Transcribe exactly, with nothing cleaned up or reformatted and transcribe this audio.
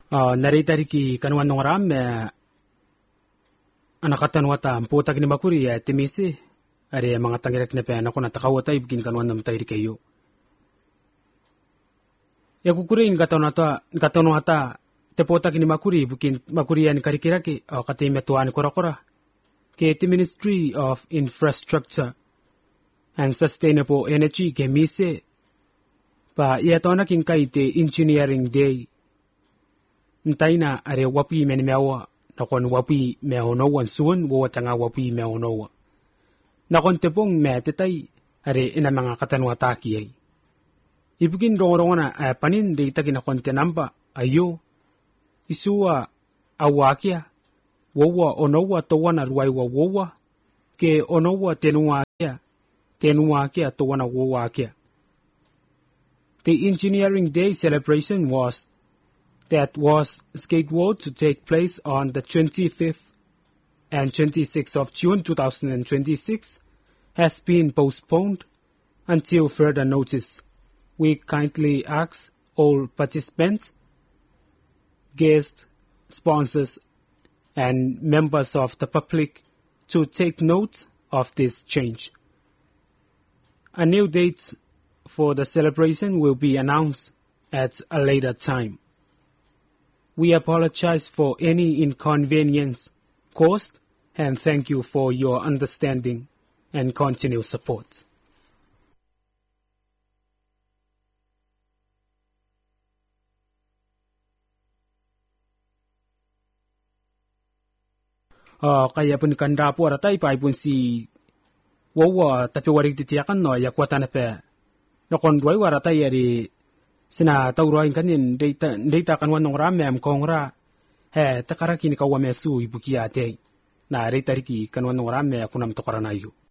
Uh, narita riki kanuan nung ram eh, anakatan wata amputa kini makuri eh, timisi are mga tangirak na pe anako na takawata ibkin kanuan nam tayri kayo. Ya kukurin katon ata katon ata tepota kini makuri bukin makuri yan karikiraki o kati metuan kora-kora. Ke the Ministry of Infrastructure and Sustainable Energy ke mise pa iato na king kaite Engineering Day. Ntay na are wapi men mewa nakon wapi meonowan suon wo tanga wapi meonowa. Nakon tepong me tetay are ina mga katanwa taki ay. Ibugin rongo na uh, panin de itagi na konte namba ayo isuwa awakia wowa onowa towana ruaiwa wowa ke onowa tenuwa kia tenuwa kia towana wowa kia. The Engineering Day celebration was that was scheduled to take place on the twenty-fifth and twenty-sixth of June two thousand twenty-six has been postponed until further notice. We kindly ask all participants, guests, sponsors, and members of the public to take note of this change. A new date for the celebration will be announced at a later time. We apologize for any inconvenience caused and thank you for your understanding and continued support. Uh, kaya pun kanda po aratay pa pun si wawa tapi warig titiakan no yakwata na pe nakon duay waratay ari sina tawruain kanin data data kanwan nong ramem kongra he takara kini kawame su ibuki ate na rita riki kanwan nong rame kunam to karanayo.